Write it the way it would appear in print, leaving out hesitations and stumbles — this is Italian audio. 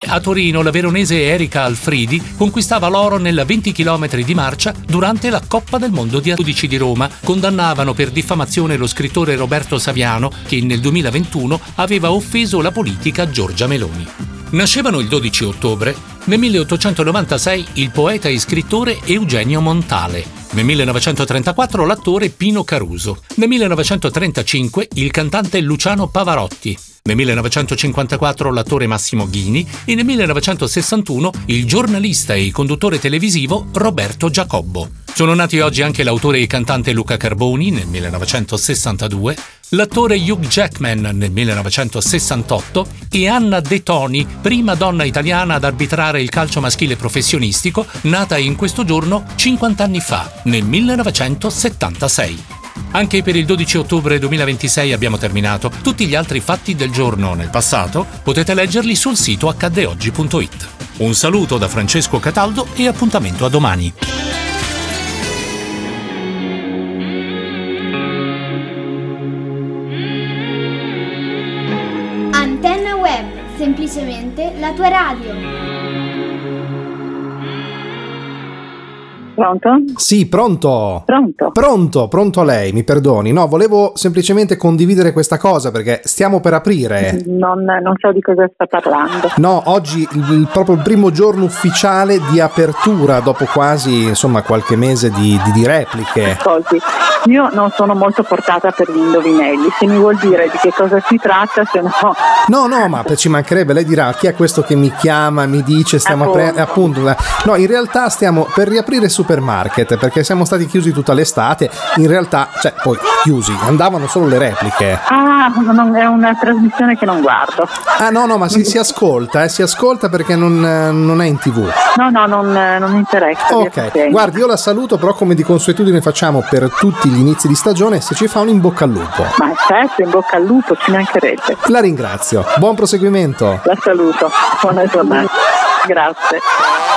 a Torino la veronese Erika Alfridi conquistava l'oro nella 20 km di marcia durante la Coppa del Mondo di A12 di Roma. Condannavano per diffamazione lo scrittore Roberto Saviano, che nel 2021 aveva offeso la politica Giorgia Meloni. Nascevano il 12 ottobre. Nel 1896 il poeta e scrittore Eugenio Montale. Nel 1934 l'attore Pino Caruso. Nel 1935 il cantante Luciano Pavarotti. Nel 1954 l'attore Massimo Ghini e nel 1961 il giornalista e conduttore televisivo Roberto Giacobbo. Sono nati oggi anche l'autore e cantante Luca Carboni nel 1962, l'attore Hugh Jackman nel 1968 e Anna De Toni, prima donna italiana ad arbitrare il calcio maschile professionistico, nata in questo giorno 50 anni fa, nel 1976. Anche per il 12 ottobre 2026 abbiamo terminato. Tutti gli altri fatti del giorno nel passato potete leggerli sul sito accaddeoggi.it. Un saluto da Francesco Cataldo e appuntamento a domani. Antenna Web, semplicemente la tua radio. Pronto? Sì, pronto. Pronto. Lei, mi perdoni. No, volevo semplicemente condividere questa cosa perché stiamo per aprire. Non so di cosa sta parlando. No, oggi proprio il primo giorno ufficiale di apertura dopo quasi, qualche mese di repliche. Ascolti, io non sono molto portata per gli indovinelli. Se mi vuol dire di che cosa si tratta, se no... No, ma ci mancherebbe. Lei dirà, chi è questo che mi chiama, mi dice, stiamo aprendo... Appunto. No, in realtà stiamo per riaprire il supermarket perché siamo stati chiusi tutta l'estate. In realtà, poi chiusi, andavano solo le repliche. Non è una trasmissione che non guardo. No, ma si ascolta perché non è in TV. No, non mi interessa. Ok, guardi, io la saluto, però come di consuetudine facciamo per tutti gli inizi di stagione, se ci fa un in bocca al lupo. Ma certo, in bocca al lupo, ci mancherebbe. La ringrazio, buon proseguimento. La saluto, buona giornata. Grazie.